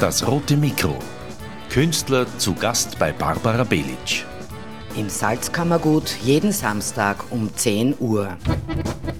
Das rote Mikro. Künstler zu Gast bei Barbara Belic. Im Salzkammergut jeden Samstag um 10 Uhr.